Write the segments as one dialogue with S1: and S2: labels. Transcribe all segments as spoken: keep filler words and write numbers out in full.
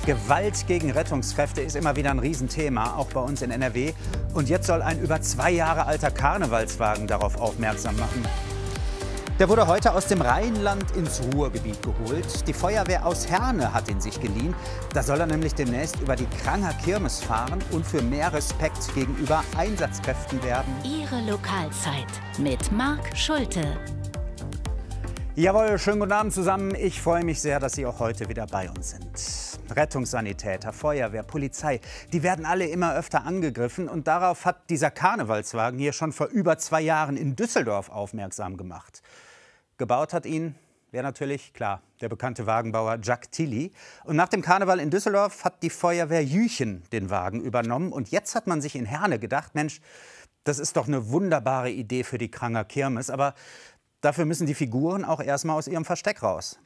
S1: Gewalt gegen Rettungskräfte ist immer wieder ein Riesenthema, auch bei uns in N R W. Und jetzt soll ein über zwei Jahre alter Karnevalswagen darauf aufmerksam machen. Der wurde heute aus dem Rheinland ins Ruhrgebiet geholt. Die Feuerwehr aus Herne hat ihn sich geliehen. Da soll er nämlich demnächst über die Kranger Kirmes fahren und für mehr Respekt gegenüber Einsatzkräften werben.
S2: Ihre Lokalzeit mit Marc Schulte.
S1: Jawohl, schönen guten Abend zusammen. Ich freue mich sehr, dass Sie auch heute wieder bei uns sind. Rettungssanitäter, Feuerwehr, Polizei, die werden alle immer öfter angegriffen. Und darauf hat dieser Karnevalswagen hier schon vor über zwei Jahren in Düsseldorf aufmerksam gemacht. Gebaut hat ihn, wäre natürlich, klar, der bekannte Wagenbauer Jack Tilly. Und nach dem Karneval in Düsseldorf hat die Feuerwehr Jüchen den Wagen übernommen. Und jetzt hat man sich in Herne gedacht, Mensch, das ist doch eine wunderbare Idee für die Kranger Kirmes. Aber dafür müssen die Figuren auch erstmal aus ihrem Versteck raus.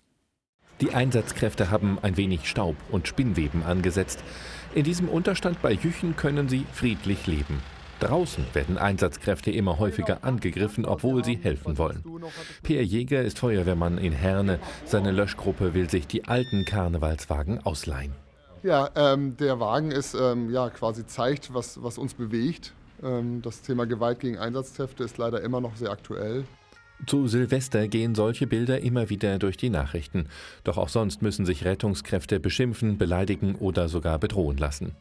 S3: Die Einsatzkräfte haben ein wenig Staub und Spinnweben angesetzt. In diesem Unterstand bei Jüchen können sie friedlich leben. Draußen werden Einsatzkräfte immer häufiger angegriffen, obwohl sie helfen wollen. Peer Jäger ist Feuerwehrmann in Herne. Seine Löschgruppe will sich die alten Karnevalswagen ausleihen.
S4: Ja, ähm, der Wagen ist, ähm, ja, quasi zeigt, was, was uns bewegt. Ähm, das Thema Gewalt gegen Einsatzkräfte ist leider immer noch sehr aktuell.
S3: Zu Silvester gehen solche Bilder immer wieder durch die Nachrichten. Doch auch sonst müssen sich Rettungskräfte beschimpfen, beleidigen oder sogar bedrohen lassen.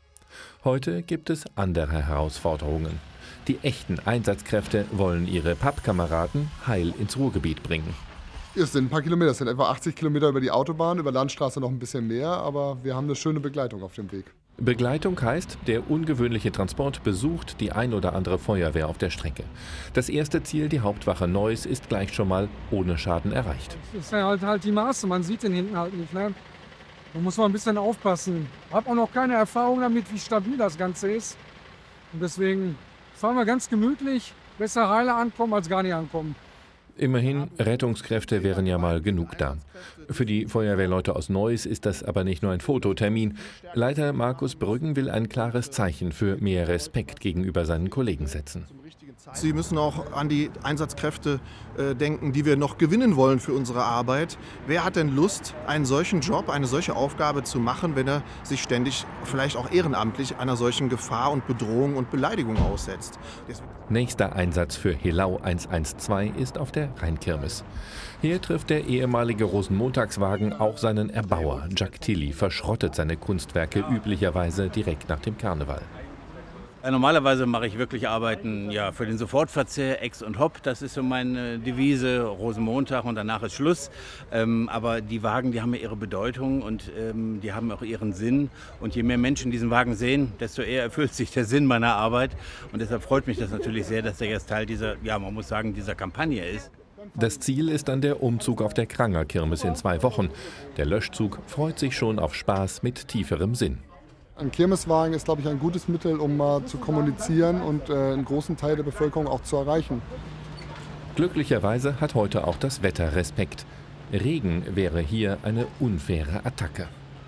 S3: Heute gibt es andere Herausforderungen. Die echten Einsatzkräfte wollen ihre Pappkameraden heil ins Ruhrgebiet bringen.
S4: Es sind ein paar Kilometer, es sind etwa achtzig Kilometer über die Autobahn, über Landstraße noch ein bisschen mehr, aber wir haben eine schöne Begleitung auf dem Weg.
S3: Begleitung heißt, der ungewöhnliche Transport besucht die ein oder andere Feuerwehr auf der Strecke. Das erste Ziel, die Hauptwache Neuss, ist gleich schon mal ohne Schaden erreicht.
S5: Das ist halt, halt die Maße, man sieht den hinten halt nicht. Ne? Da muss man ein bisschen aufpassen. Ich habe auch noch keine Erfahrung damit, wie stabil das Ganze ist. Und deswegen fahren wir ganz gemütlich, besser heile ankommen als gar nicht ankommen.
S3: Immerhin, Rettungskräfte wären ja mal genug da. Für die Feuerwehrleute aus Neuss ist das aber nicht nur ein Fototermin. Leiter Markus Brüggen will ein klares Zeichen für mehr Respekt gegenüber seinen Kollegen setzen.
S6: Sie müssen auch an die Einsatzkräfte äh, denken, die wir noch gewinnen wollen für unsere Arbeit. Wer hat denn Lust, einen solchen Job, eine solche Aufgabe zu machen, wenn er sich ständig, vielleicht auch ehrenamtlich, einer solchen Gefahr und Bedrohung und Beleidigung aussetzt?
S3: Nächster Einsatz für Helau eins eins zwei ist auf der Rheinkirmes. Hier trifft der ehemalige Rosenmontagswagen auch seinen Erbauer. Jack Tilly verschrottet seine Kunstwerke üblicherweise direkt nach dem Karneval.
S7: Normalerweise mache ich wirklich Arbeiten ja, für den Sofortverzehr, Ex und Hop. Das ist so meine Devise, Rosenmontag und danach ist Schluss. Ähm, aber die Wagen, die haben ja ihre Bedeutung und ähm, die haben auch ihren Sinn. Und je mehr Menschen diesen Wagen sehen, desto eher erfüllt sich der Sinn meiner Arbeit. Und deshalb freut mich das natürlich sehr, dass er jetzt Teil dieser, ja, man muss sagen, dieser Kampagne ist.
S3: Das Ziel ist dann der Umzug auf der Kranger Kirmes in zwei Wochen. Der Löschzug freut sich schon auf Spaß mit tieferem Sinn.
S4: Ein Kirmeswagen ist, glaube ich, ein gutes Mittel, um mal zu kommunizieren und äh, einen großen Teil der Bevölkerung auch zu erreichen.
S3: Glücklicherweise hat heute auch das Wetter Respekt. Regen wäre hier eine unfaire Attacke.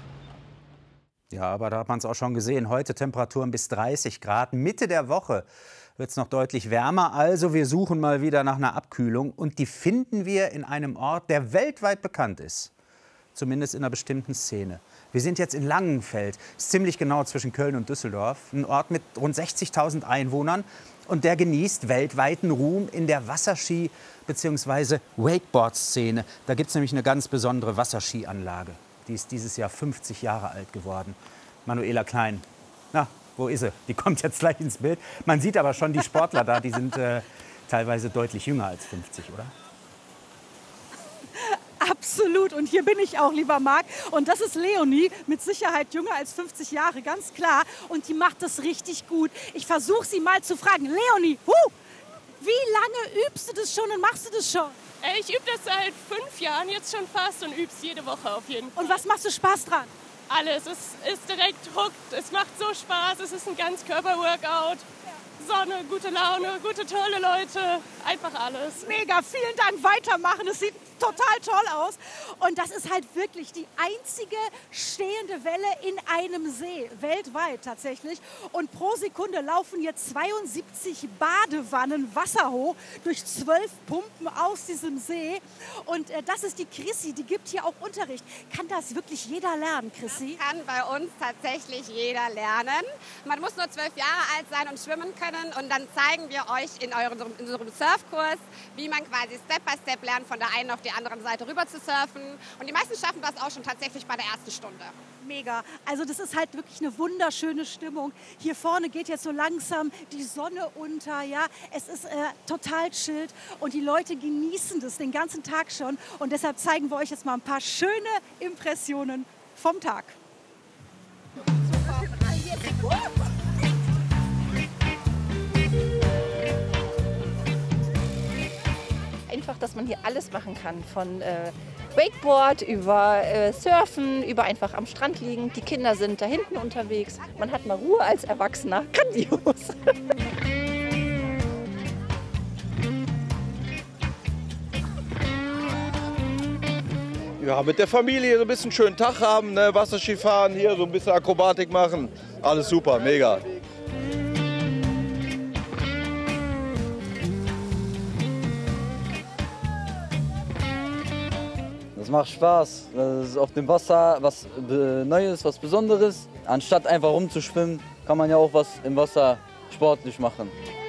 S1: Ja, aber da hat man es auch schon gesehen. Heute Temperaturen bis dreißig Grad. Mitte der Woche wird es noch deutlich wärmer. Also wir suchen mal wieder nach einer Abkühlung. Und die finden wir in einem Ort, der weltweit bekannt ist. Zumindest in einer bestimmten Szene. Wir sind jetzt in Langenfeld, ist ziemlich genau zwischen Köln und Düsseldorf. Ein Ort mit rund sechzigtausend Einwohnern. Und der genießt weltweiten Ruhm in der Wasserski- bzw. Wakeboard-Szene. Da gibt es nämlich eine ganz besondere Wasserskianlage. Die ist dieses Jahr fünfzig Jahre alt geworden. Manuela Klein, na, wo ist sie? Die kommt jetzt gleich ins Bild. Man sieht aber schon die Sportler da, die sind äh, teilweise deutlich jünger als fünfzig, oder?
S8: Absolut. Und hier bin ich auch, lieber Marc. Und das ist Leonie, mit Sicherheit jünger als fünfzig Jahre, ganz klar. Und die macht das richtig gut. Ich versuche sie mal zu fragen. Leonie, huh, wie lange übst du das schon und machst du das schon?
S9: Ich übe das seit fünf Jahren jetzt schon fast und übe es jede Woche auf jeden Fall.
S8: Und was machst du Spaß dran?
S9: Alles. Es ist direkt huckt. Es macht so Spaß. Es ist ein Ganzkörper-Workout. Sonne, gute Laune, gute, tolle Leute. Einfach alles.
S8: Mega, vielen Dank. Weitermachen. Es sieht total toll aus. Und das ist halt wirklich die einzige stehende Welle in einem See, weltweit tatsächlich. Und pro Sekunde laufen hier zweiundsiebzig Badewannen Wasser hoch durch zwölf Pumpen aus diesem See. Und äh, das ist die Chrissy, die gibt hier auch Unterricht. Kann das wirklich jeder lernen, Chrissy?
S10: Das kann bei uns tatsächlich jeder lernen. Man muss nur zwölf Jahre alt sein und schwimmen können. Und dann zeigen wir euch in, eurem, in unserem Surfkurs, wie man quasi Step by Step lernt, von der einen auf die andere Seite rüber zu surfen. Und die meisten schaffen das auch schon tatsächlich bei der ersten Stunde.
S8: Mega. Also das ist halt wirklich eine wunderschöne Stimmung. Hier vorne geht jetzt so langsam die Sonne unter. Ja, es ist äh, total chillt und die Leute genießen das den ganzen Tag schon. Und deshalb zeigen wir euch jetzt mal ein paar schöne Impressionen vom Tag.
S11: Einfach, dass man hier alles machen kann, von äh, Wakeboard über äh, Surfen, über einfach am Strand liegen. Die Kinder sind da hinten unterwegs. Man hat mal Ruhe als Erwachsener. Grandios!
S12: Ja, mit der Familie so ein bisschen schönen Tag haben, ne? Wasserski fahren, hier so ein bisschen Akrobatik machen. Alles super, mega.
S13: Das macht Spaß. Das ist auf dem Wasser was Neues, was Besonderes. Anstatt einfach rumzuschwimmen, kann man ja auch was im Wasser sportlich machen.